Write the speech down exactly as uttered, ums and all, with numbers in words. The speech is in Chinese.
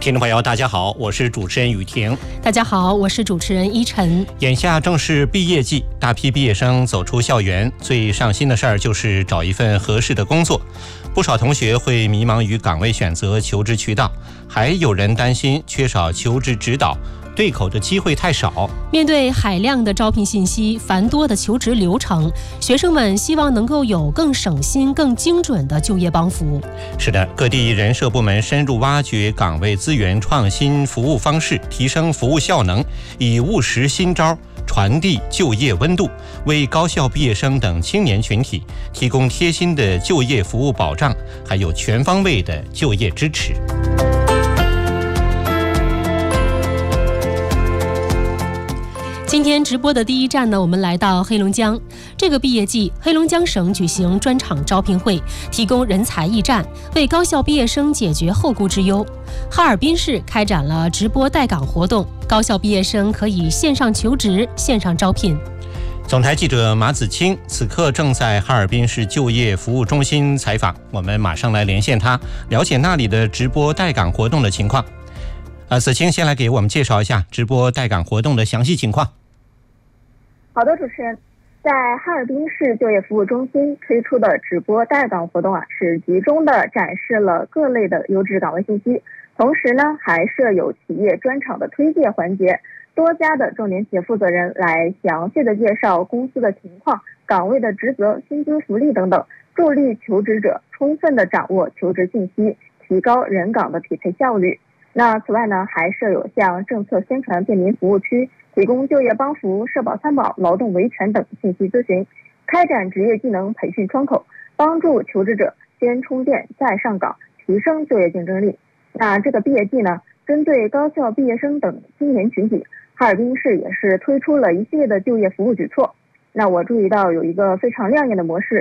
听众朋友大家好，我是主持人雨婷。 大家好，我是主持人依晨。 眼下正是毕业季，大批毕业生走出校园，最上心的事儿就是找一份合适的工作。不少同学会迷茫于岗位选择、求职渠道，还有人担心缺少求职指导，对口的机会太少。 面对海量的招聘信息、繁多的求职流程，学生们希望能够有更省心、更精准的就业帮扶。 是的，各地人社部门深入挖掘岗位资源，创新服务方式，提升服务效能，以务实新招传递就业温度，为高校毕业生等青年群体提供贴心的就业服务保障，还有全方位的就业支持。 今天直播的第一站呢，我们来到黑龙江。这个毕业季，黑龙江省举行专场招聘会，提供人才驿站，为高校毕业生解决后顾之忧。哈尔滨市开展了直播带岗活动，高校毕业生可以线上求职、线上招聘。 总台记者马子清此刻正在哈尔滨市就业服务中心采访，我们马上来连线他，了解那里的直播带岗活动的情况。啊，子清先来给我们介绍一下直播带岗活动的详细情况。 好的，主持人，在哈尔滨市就业服务中心推出的直播带岗活动啊，是集中的展示了各类的优质岗位信息，同时呢，还设有企业专场的推介环节，多家的重点企业负责人来详细的介绍公司的情况、岗位的职责、薪资福利等等，助力求职者充分的掌握求职信息，提高人岗的匹配效率。那此外呢，还设有像政策宣传便民服务区，提供就业帮扶、社保参保、劳动维权等信息咨询，开展职业技能培训窗口，帮助求职者先充电再上岗，提升就业竞争力。那这个毕业季呢，针对高校毕业生等青年群体，哈尔滨市也是推出了一系列的就业服务举措。那我注意到有一个非常亮眼的模式，